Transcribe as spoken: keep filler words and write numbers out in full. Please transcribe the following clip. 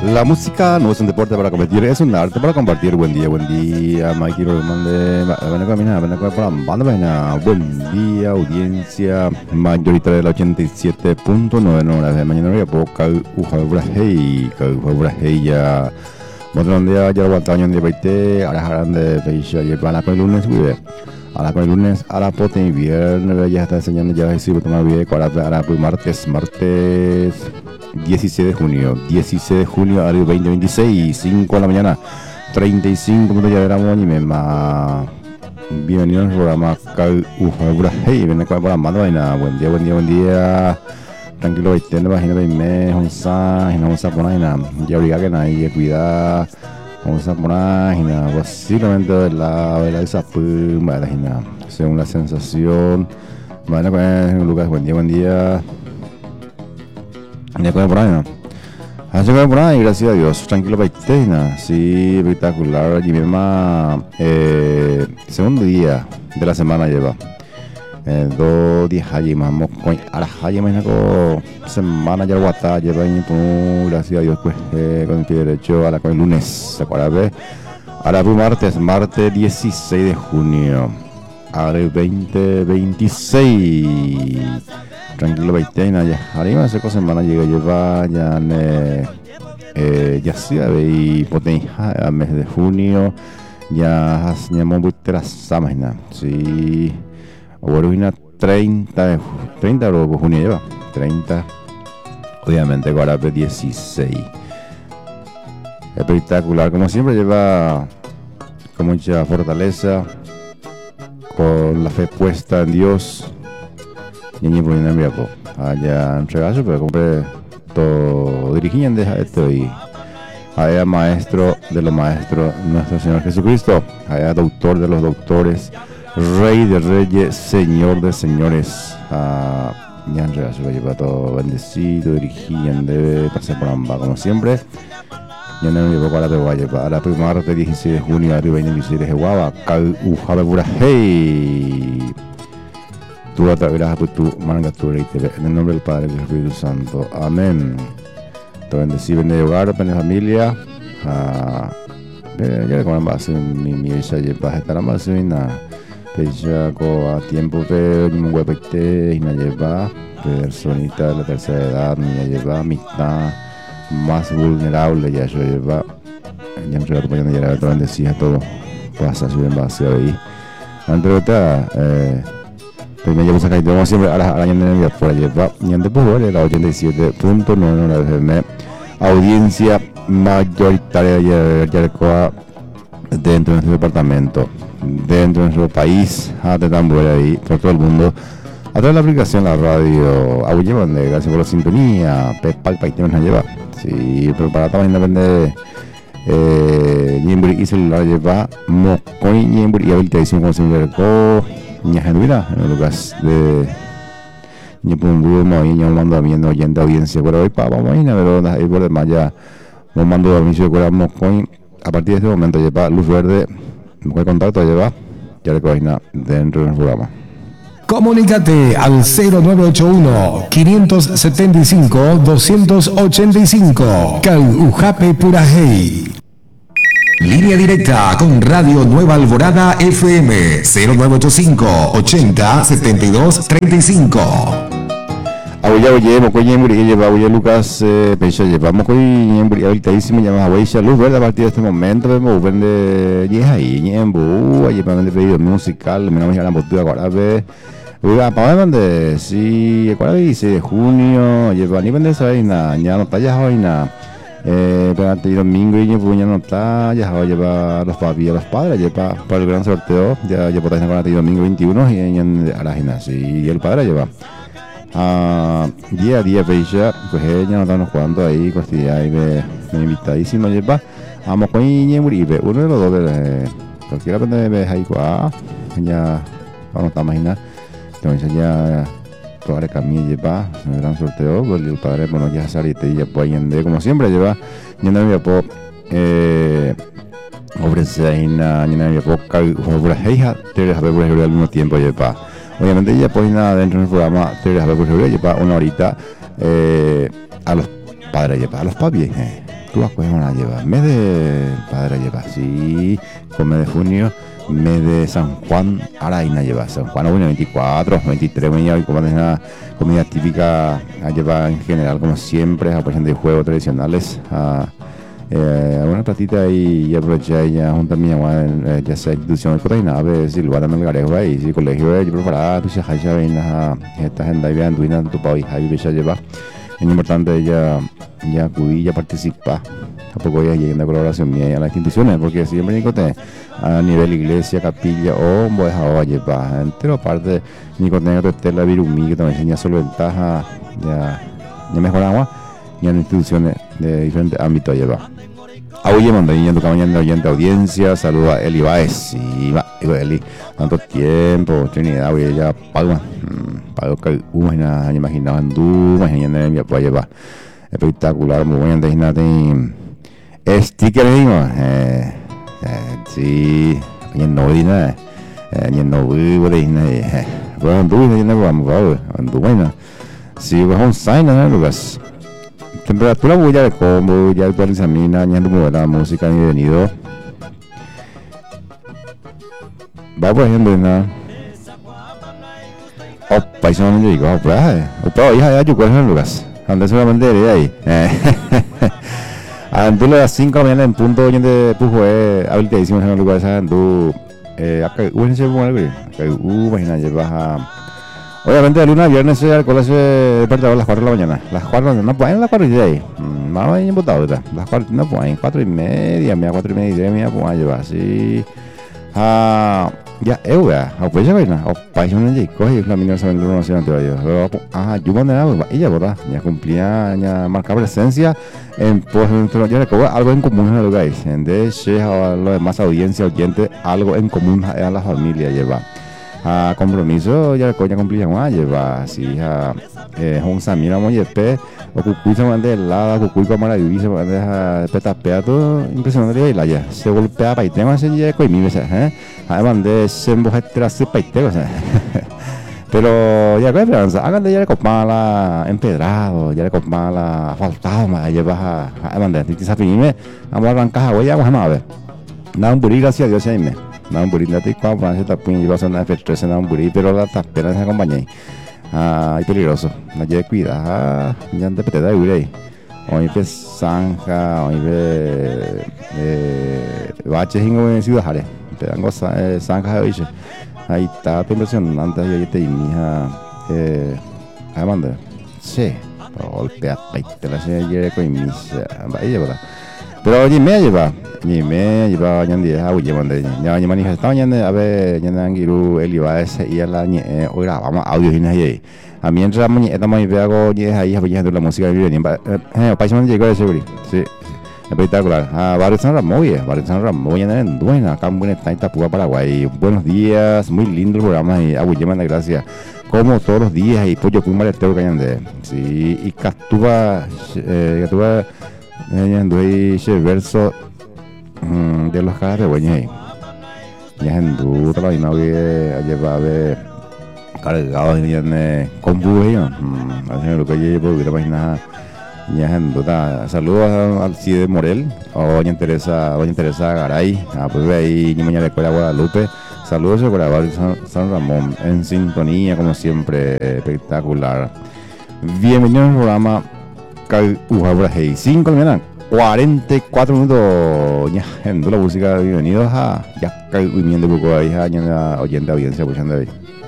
La música no es un deporte para competir, es un arte para compartir. Buen día, buen día, Mikey Roman de Venezuela, Venezuela, buen día, audiencia mayoritaria de la ochenta y siete punto nueve horas de mañana. Voy a poca Ujabrahei, Ujabrahei ya. Buen día, ya lo año de veinte, ahora harán de fecha, llevan a con el lunes, vive. Ahora con el lunes, ahora poten viernes, ya está enseñando ya a decir, tomar bien, ahora pues martes, martes. dieciséis de junio, dieciséis de junio al veinte veintiséis, cinco de la mañana, treinta y cinco minutos ya de la mañana. Bienvenidos al programa Hey, ven acá para más vaina. Buen día, buen día, buen día. Tranquilo, veinte, imagínate, me, onza, y no vamos a poner nada. Ya obliga que nadie cuida. Vamos a poner posiblemente la vela de esa puma, según la sensación. Bueno, pues, Lucas, buen día, buen día. Ya con por ahí, ¿no? Así que por ahí, gracias a Dios, tranquilo paitena, sí, espectacular. Allí misma, eh, segundo día de la semana lleva, eh, dos días allí, más con ahora allí más con semana ya guata lleva ahí, pues, gracias a Dios, pues, eh, con el pie derecho, ahora con el lunes, ¿se acuerdan? Ahora pues martes, martes dieciséis de junio, ahora el veinte veintiséis. Tranquilo, veintena, ya arriba hace cosas semana llega lleva ya ne eh ya sí y potencia a mes de junio ya hacemos buitera samana sí ahora treinta treinta de junio lleva treinta obviamente ahora dieciséis espectacular como siempre lleva con mucha fortaleza con la fe puesta en Dios. Y ni por nada allá en regazo, pero compré todo dirigiendo esto y allá maestro de los maestros, nuestro Señor Jesucristo, allá doctor de los doctores, Rey de reyes, Señor de señores. Ya en regazo lo lleva todo bendecido, dirigiendo, pasé por ambas como siempre. Ya no me llevo para la Guaya, para el martes dieciséis de junio, arriba veinte veintiséis de Jehová, Ujabe Hey. Tú atraverás por tu mangatura y te ve. En el nombre del Padre y del Espíritu Santo. Amén. Te bendecí, bendice hogar, bendice familia. Ya le coman base mi mi esa lleva estar más sin nada. Pecha co a tiempo pero ni un huepete y na lleva personita de la tercera edad ni lleva mitad más vulnerable ya yo lleva. Ya me recuerdo que ya te bendecí a todo. Pasa su base ahí. Antes de otra, eh me llevo a caer como siempre a la araña de la por allí va y antes por la ochenta y siete punto nueve la F M audiencia mayoritaria de Yarcoa dentro de nuestro departamento, dentro de nuestro país, a tambor ahí por todo el mundo a través de la aplicación la radio a llevan de gracias por la sintonía PayPal país nos lleva sí pero para también depende eh Niembri y celular lleva Mocoy Niembri y habilitación con celular Ña genuina en el lugar de Ña Pumbumo y Ña mando a mi oyente audiencia pero hoy para vamos a ir a ver ahí por demás ya nos mando a inicio de Mocoy a partir de este momento lleva luz verde Mocoy contacto lleva ya le cogina dentro del programa. Comunícate al cero nueve ocho uno, cinco siete cinco, dos ocho cinco. Caujape Purajei. Línea directa con Radio Nueva Alborada F M cero nueve ocho cinco, ochenta, setenta y dos, treinta y cinco. Abuya oye, Mocoy Ñembri lleva Abuya Lucas eh, Pecha lleva Mocoy Ñembri habilitadísimo llama Abuya luz verde a partir de este momento vemos vende yeja y Ñembu allí para vender pedido musical me vamos a la postura guarabe oiga para vender sí dieciséis de junio lleva ni vende esa vaina ya no está ya vaina eh pero el domingo y pues ya no está ya va a llevar los papis a los padres lleva para el gran sorteo ya ya por con el domingo veintiuno y en a la gimnasia y el padre lleva a día a día fecha pues ella no estamos jugando ahí costilla y me, me invitadísimo lleva vamos con Ñembri uno de los dos de cualquiera de me ahí ya vamos a imaginar entonces ya toda la camilla lleva el gran sorteo pues el padre bueno ya saliste y ya pues yende como siempre lleva yo no me puedo eh ofrecer ahí na yo no me puedo por hija te deja ver al mismo tiempo lleva obviamente ya pues nada dentro del programa te deja ver por lleva una horita eh a los padres lleva a los papis eh. actúa pues una lleva mes de padre lleva sí con mes de junio mes de San Juan Araina lleva San Juan bueno veinticuatro veintitrés y como es una comida típica a llevar en general como siempre a de juegos tradicionales a eh, una platita y, y aproveché ya junto a mi mamá eh, ya sea institución de nave Silvana Melgarejo y si colegio yo preparaba tu se haya venga esta gente ahí vean duina tu país ahí ya lleva es importante ya ya acudir ya participar a poco ya llegando a colaboración mía a las instituciones porque siempre nicote a nivel iglesia capilla o voy a llevar entero parte nicote que la virumi que también enseña solo ventaja ya ya mejoramos y en instituciones de diferentes ámbitos lleva Oye, mandaría tu campaña oyente audiencia, saluda a Eli Baez y va, Eli, tanto tiempo, Trinidad, oye, ya pago, pago que una imaginaba en du, imaginando mi apoyo va, espectacular, muy buena, imagínate, sticker digo, eh, sí, ni no dina, ni no vivo de dina, pero en du, no vamos, vamos, en du, bueno, sí, pues un sign, ¿no, Lucas? Temperatura bulla de combo, ya actualizamina, añadiendo muy buena música, bienvenido. Va por ejemplo, nada. Opa, eso no me digo, opa, opa, hija, ya yo cuál es Lucas. Antes solamente de ahí. Antes de las cinco de la mañana en punto, oyente pujo, eh, habilitadísimo en el lugar, andu, eh, acá, uy, no sé cómo es, acá, uh, imagina, llevas a. Obviamente de lunes a viernes el alcohol se despertaba a las cuatro de la mañana. Las cuatro no pueden, las cuatro y seis. Mamá bien votado ahorita. Las cuatro no pueden, cuatro y media, mira, cuatro y media y tres, mira, pues a llevar así. Ah, ya, eh, wea, a pues ya vaina, o país no le coge la mina se vendrá una nación anterior. Ah, yo cuando era, ella, ¿verdad? Ya cumplía, ya marcaba presencia en pues entre ya le cobra algo en común en el lugar. De hecho, a los demás audiencia oyente, algo en común a la familia lleva. A compromiso ya coña cumplía más lleva así a eh un samira mo yepe o cucuy se manda helada cucuy como la divisa manda petapea todo impresionante la ya se golpea pa y tengo ese ya coi mi vez eh además de se emboja tras pa y tengo pero ya que esperanza hagan de ya le copala empedrado ya le copala asfaltado más lleva además de esa finime vamos a arrancar agua ya vamos a ver nada un burí gracias a Dios ahí me nada un burí date cuando van a estar pin y va a ser una F tres nada un burí pero la tapera esa compañía ah es peligroso no lleve cuidado ya te pete da ahí hoy ve zanja hoy ve eh baches en ciudad jare te dan cosas zanja de bicho ahí está impresionante ahí ahí te mija eh además sí golpea te la se lleve con mis vaya verdad pero oye me lleva ni me lleva ñandi a oye mande ya ni manifestaba ñande a ver ñande angiru Eli Baez y la ñe hoy grabamos audio y ahí a mientras mo estamos ahí veo ñe ahí apoyando la música de bien eh país man llegó de seguridad sí espectacular ah Barrio San Ramón oye Barrio San Ramón ñande en buena acá en buena está en Tapúa Paraguay buenos días muy lindo el programa y oye mande gracias como todos los días y pollo con maletero que ñande sí y Castúa eh Castúa ñande ahí ese verso de los caras de bueña ahí ya en duda la misma que lleva a ver cargado y con buey así lo que llevo porque la página ya en duda saludos al Cide Morel o doña Teresa doña Teresa Garay a pues ahí ni mañana de escuela Guadalupe saludos a Guadalupe San, San Ramón en sintonía como siempre espectacular bienvenido al programa Ujabra Hey cinco de la mañana cuarenta y cuatro minutos ya en la música bienvenidos a ya caimiendo un poco ahí a la oyente audiencia escuchando ahí